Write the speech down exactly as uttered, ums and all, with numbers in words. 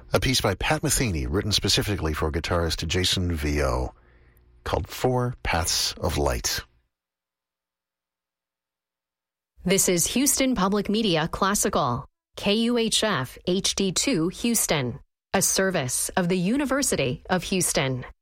A piece by Pat Metheny, written specifically for guitarist Jason Vio, called Four Paths of Light. This is Houston Public Media Classical, K U H F H D two Houston, a service of the University of Houston.